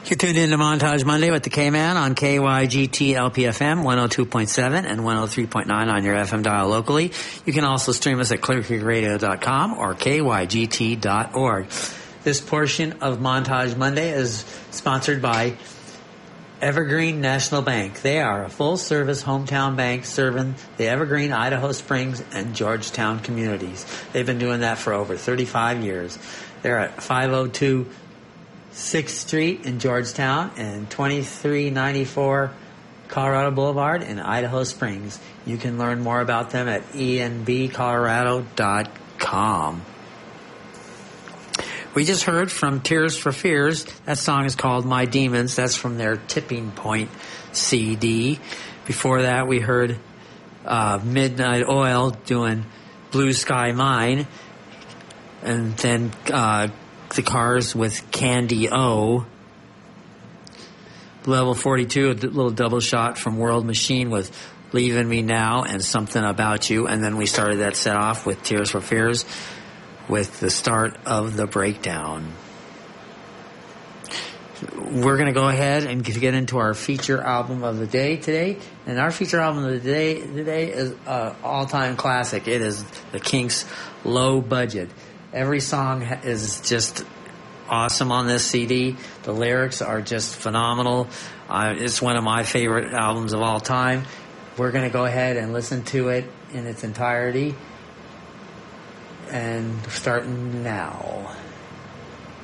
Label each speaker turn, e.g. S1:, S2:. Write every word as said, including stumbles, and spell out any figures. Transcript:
S1: You're tuned in to Montage Monday with the K-Man on K Y G T L P F M one oh two point seven and one oh three point nine on your F M dial locally. You can also stream us at clear creek radio dot com or K Y G T dot org. This portion of Montage Monday is sponsored by Evergreen National Bank. They are a full-service hometown bank serving the Evergreen, Idaho Springs, and Georgetown communities. They've been doing that for over thirty-five years. They're at five oh two sixth Street in Georgetown and twenty-three ninety-four Colorado Boulevard in Idaho Springs. You can learn more about them at E N B colorado dot com. We just heard from Tears for Fears. That song is called My Demons. That's from their Tipping Point C D. Before that, we heard uh, Midnight Oil doing Blue Sky Mine. And then uh, the Cars with Candy O. Level forty-two, a little double shot from World Machine with Leaving Me Now and Something About You. And then we started that set off with Tears for Fears with the start of the breakdown. We're going to go ahead and get into our feature album of the day today. And our feature album of the day today is an all-time classic. It is the Kinks' Low Budget. Every song is just awesome on this C D. The lyrics are just phenomenal. Uh, it's one of my favorite albums of all time. We're going to go ahead and listen to it in its entirety. And starting now.